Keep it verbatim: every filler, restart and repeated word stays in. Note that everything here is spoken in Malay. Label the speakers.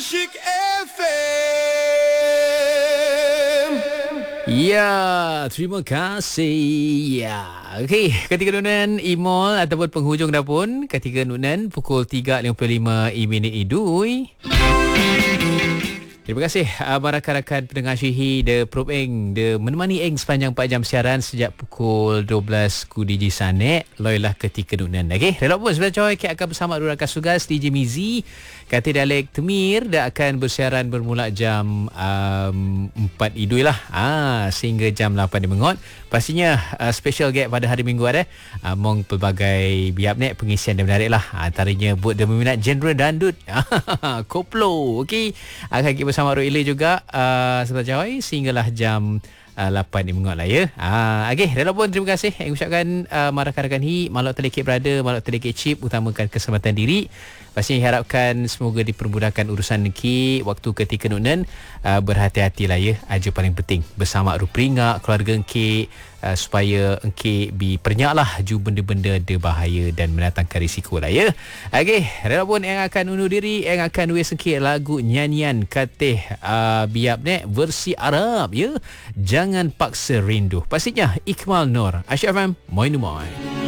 Speaker 1: Asyik F M.
Speaker 2: Ya, terima kasih. Ya, okey. Ketika Nunan Imol ataupun penghujung dah pun, ketika Nunan pukul tiga lima puluh lima minit idui. Terima kasih uh, rakan-rakan pendengar Syihi de Probe Eng de menemani Eng sepanjang empat jam siaran sejak pukul dua belas Kudi di Sanek. Loilah ketika Nunan. Okey, relok pun sebenarnya coy kita akan bersama dua rakan sugas D J Mizi. Kata Dialek Temir dia akan bersiaran bermula jam um, empat idui lah. Ah, sehingga jam lapan di mengot. Pastinya uh, special gap pada hari Minggu ada. Uh, mong pelbagai biap nek pengisian dan menarik lah. Antaranya buat dia meminat genre dandut. Koplo. Okey. Akan kita bersama Ruk Ile juga uh, sebentar jauh sehinggalah jam uh, lapan di mengot lah ya. Uh, Okey, relok pun terima kasih. Saya ucapkan uh, rakan-rakan hi, maluk terlekit berada, maluk terlekit chip, utamakan keselamatan diri. Pastinya harapkan semoga dipermudahkan urusan ki waktu ketika Nunan uh, berhati-hatilah ya. Aja paling penting bersama ruperinga keluarga engki uh, supaya engki bi pernyaklah ju benda-benda ada bahaya dan mendatangkan risiko lah ya. Okey, rela pun yang akan undur diri, yang akan wes engki lagu nyanyian katih uh, biap nek versi Arab ya. Jangan paksa rindu. Pastinya Ikmal Nur. Asyik F M, moi moi.